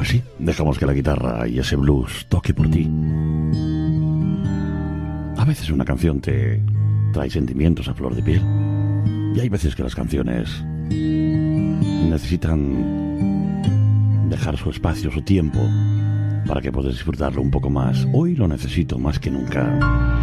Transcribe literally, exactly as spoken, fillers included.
sí, dejamos que la guitarra y ese blues toque por ti. A veces una canción te trae sentimientos a flor de piel, y hay veces que las canciones necesitan dejar su espacio, su tiempo, para que puedas disfrutarlo un poco más. Hoy lo necesito más que nunca.